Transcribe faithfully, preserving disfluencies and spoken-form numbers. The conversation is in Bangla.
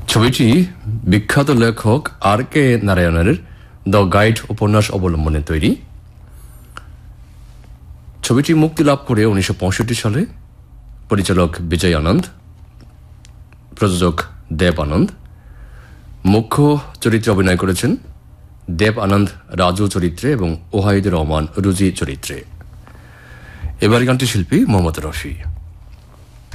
ছবিটি বিখ্যাত লেখক আর কে নারায়ণের দ্য গাইড উপন্যাস অবলম্বনে তৈরি। ছবিটি মুক্তি লাভ করে উনিশশো পঁয়ষট্টি সালে। পরিচালক বিজয় আনন্দ, প্রযোজক দেব আনন্দ। মুখ্য চরিত্রে অভিনয় করেছেন দেব আনন্দ রাজু চরিত্রে এবং ওহাইদুর রহমান রুজি চরিত্রে। এবার গানটি শিল্পী মোহাম্মদ রফি।